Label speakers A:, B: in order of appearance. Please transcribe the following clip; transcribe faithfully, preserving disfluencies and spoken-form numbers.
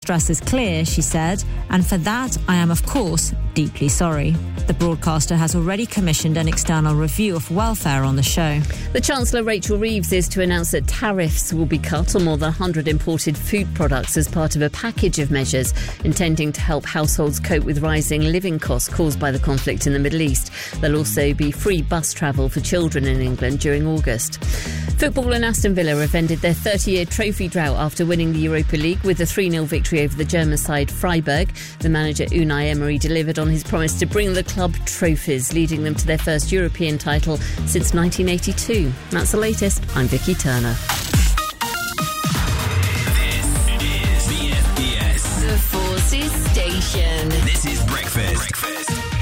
A: distress is clear, she said, and for that I am, of course, deeply sorry. The broadcaster has already commissioned an external review of welfare on the show.
B: The Chancellor, Rachel Reeves, is to announce that tariffs will be cut on more than one hundred imported food products as part of a package of measures intending to help households cope with rising living costs caused by the conflict in the Middle East. There'll also be free bus travel for children in England during August. Football and Aston Villa have ended their thirty-year trophy drought after winning the Europa League with a three nil victory over the German side Freiburg. The manager Unai Emery delivered on his promise to bring the club trophies, leading them to their first European title since nineteen eighty-two. That's the latest. I'm Vicky Turner.